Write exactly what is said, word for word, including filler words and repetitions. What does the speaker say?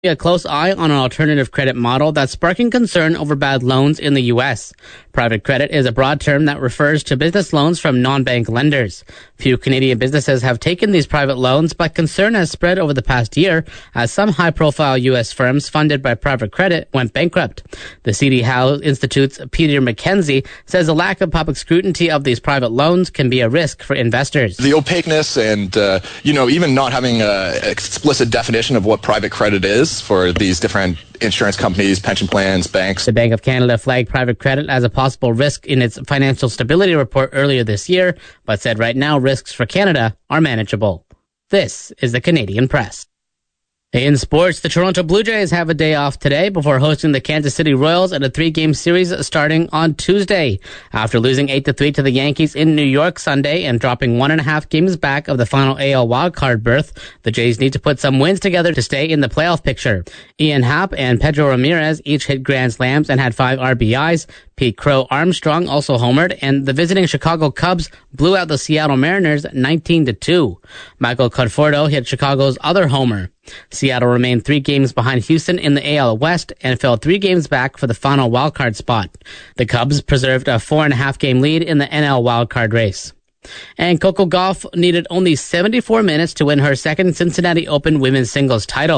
A close eye on an alternative credit model that's sparking concern over bad loans in the U S. Private credit is a broad term that refers to business loans from non-bank lenders. Few Canadian businesses have taken these private loans, but concern has spread over the past year as some high-profile U S firms funded by private credit went bankrupt. The C D Howe Institute's Peter McKenzie says a lack of public scrutiny of these private loans can be a risk for investors. The opaqueness and, uh, you know, even not having an explicit definition of what private credit is for these different insurance companies, pension plans, banks. The Bank of Canada flagged private credit as a possible risk in its financial stability report earlier this year, but said right now risks for Canada are manageable. This is the Canadian Press. In sports, the Toronto Blue Jays have a day off today before hosting the Kansas City Royals in a three-game series starting on Tuesday. After losing eight to three to the Yankees in New York Sunday and dropping one and a half games back of the final A L wildcard berth, the Jays need to put some wins together to stay in the playoff picture. Ian Happ and Pedro Ramirez each hit grand slams and had five R B Is. Pete Crow Armstrong also homered, and the visiting Chicago Cubs blew out the Seattle Mariners nineteen to two. Michael Conforto hit Chicago's other homer. Seattle remained three games behind Houston in the A L West and fell three games back for the final wildcard spot. The Cubs preserved a four and a half game lead in the N L wildcard race. And Coco Gauff needed only seventy-four minutes to win her second Cincinnati Open women's singles title.